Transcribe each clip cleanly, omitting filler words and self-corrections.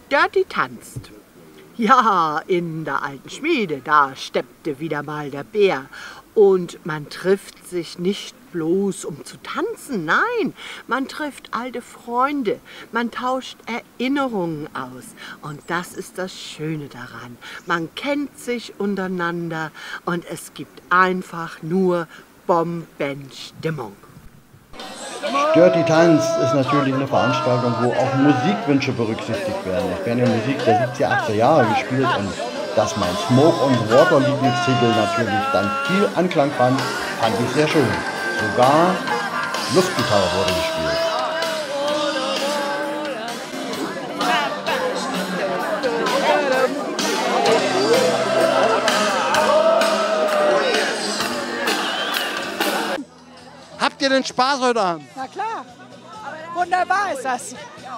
Störti tanzt. Ja, in der alten Schmiede, da steppte wieder mal der Bär. Und man trifft sich nicht bloß, um zu tanzen, nein, man trifft alte Freunde, man tauscht Erinnerungen aus. Und das ist das Schöne daran. Man kennt sich untereinander und es gibt einfach nur Bombenstimmung. Störti Tanz ist natürlich eine Veranstaltung, wo auch Musikwünsche berücksichtigt werden. Es werden ja Musik der 70er, 80er Jahre gespielt und dass mein Smoke on Water Lieblingstitel natürlich dann viel Anklang fand ich sehr schön. Sogar Luftgitarre wurde gespielt. Habt ihr denn Spaß heute Abend? Na klar, wunderbar ist das.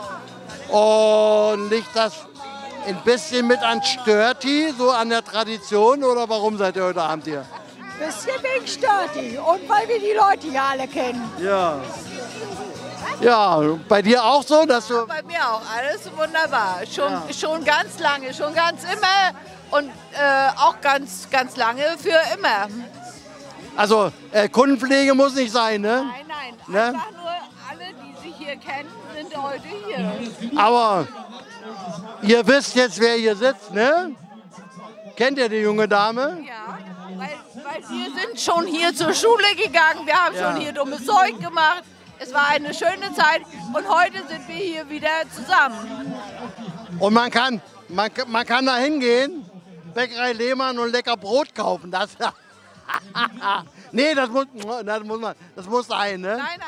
Und liegt das ein bisschen mit an Störti, so an der Tradition, oder warum seid ihr heute Abend hier? Bisschen wegen Störti und weil wir die Leute hier alle kennen. Ja. Ja, bei dir auch so, dass du... Bei mir auch, alles wunderbar. Schon ganz lange, schon ganz immer und auch ganz lange für immer. Also Kundenpflege muss nicht sein, ne? Nein, ne? Einfach nur alle, die sich hier kennen, sind heute hier. Aber ihr wisst jetzt, wer hier sitzt, ne? Kennt ihr die junge Dame? Ja, weil wir sind schon hier zur Schule gegangen, wir haben schon hier dummes Zeug gemacht. Es war eine schöne Zeit und heute sind wir hier wieder zusammen. Und man kann da hingehen, Bäckerei Lehmann und lecker Brot kaufen. Das, nee, das muss sein, ne? Nein.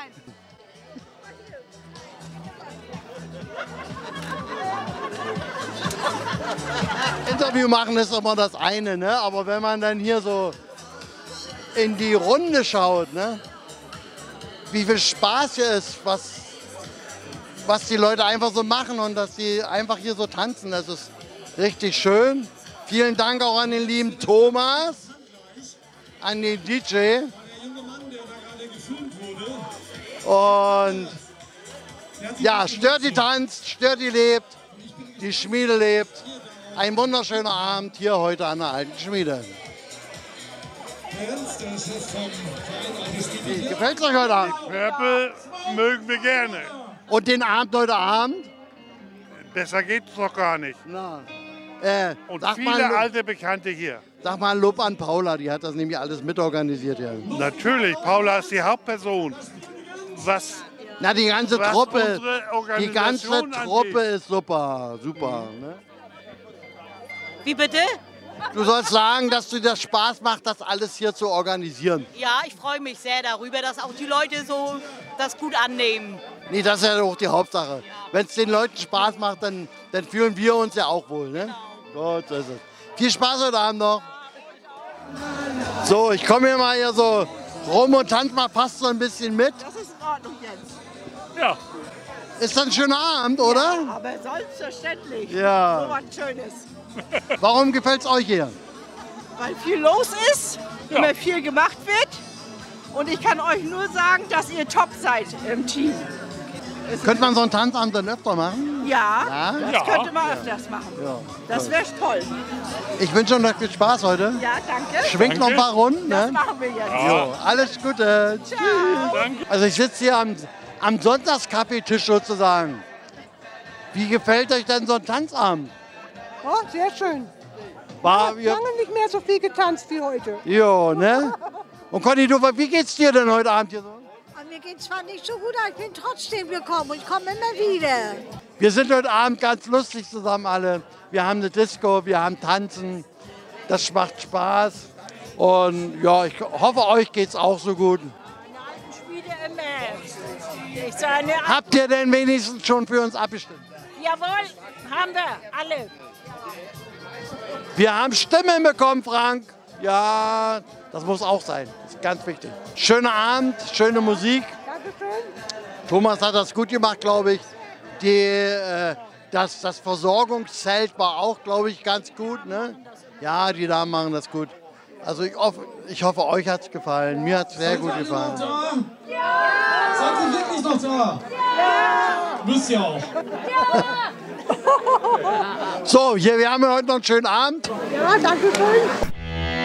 Interview machen ist immer das eine, ne? Aber wenn man dann hier so in die Runde schaut, ne? Wie viel Spaß hier ist, was die Leute einfach so machen und dass sie einfach hier so tanzen, das ist richtig schön. Vielen Dank auch an den lieben Thomas, an den DJ. Und ja, Störti tanzt, Störti lebt, die Schmiede lebt. Ein wunderschöner Abend hier heute an der alten Schmiede. Wie gefällt es euch heute Abend? Purple mögen wir gerne. Und den Abend heute Abend? Besser geht's doch gar nicht. Na, und viele alte Bekannte hier. Sag mal Lob an Paula, die hat das nämlich alles mitorganisiert. Ja. Natürlich, Paula ist die Hauptperson. Na, die ganze Truppe angeht. Ist super. Ne? Wie bitte? Du sollst sagen, dass dir das Spaß macht, das alles hier zu organisieren. Ja, ich freue mich sehr darüber, dass auch die Leute so das gut annehmen. Nee, das ist ja auch die Hauptsache. Wenn es den Leuten Spaß macht, dann fühlen wir uns ja auch wohl. Ne? Gut, so ist es. Viel Spaß heute Abend noch. So, ich komme hier mal hier so rum und tanze mal fast so ein bisschen mit. Das ist in Ordnung jetzt. Ja. Ist das ein schöner Abend, oder? Ja, aber selbstverständlich. Ja. So was Schönes. Warum gefällt es euch hier? Weil viel los ist, immer viel gemacht wird. Und ich kann euch nur sagen, dass ihr top seid im Team. Könnte man so einen Tanzabend dann öfter machen? Ja, das könnte man öfters machen. Ja. Das wäre toll. Ich wünsche euch noch viel Spaß heute. Ja, danke. Schwingt noch ein paar Runden. Das Ne? machen wir jetzt. Jo, alles Gute. Ciao. Danke. Also ich sitze hier am Sonntagskaffeetisch sozusagen. Wie gefällt euch denn so ein Tanzabend? Oh, sehr schön. War Lange nicht mehr so viel getanzt wie heute. Jo, ne? Und Conny, wie geht's dir denn heute Abend hier so? Mir geht zwar nicht so gut, aber ich bin trotzdem gekommen und ich komme immer wieder. Wir sind heute Abend ganz lustig zusammen alle. Wir haben eine Disco, wir haben Tanzen. Das macht Spaß. Und ja, ich hoffe, euch geht's auch so gut. Habt ihr denn wenigstens schon für uns abgestimmt? Jawohl, haben wir alle. Wir haben Stimmen bekommen, Frank. Ja, das muss auch sein. Das ist ganz wichtig. Schöner Abend, schöne Musik. Dankeschön. Thomas hat das gut gemacht, glaube ich. Das Versorgungszelt war auch, glaube ich, ganz gut. Ne? Ja, die Damen machen das gut. Also ich hoffe, euch hat es gefallen. Mir hat es sehr gut gefallen. Ja! Seid ihr wirklich noch da? Ja! Müsst ihr auch. Ja! So, hier, wir haben ja heute noch einen schönen Abend. Ja, danke schön.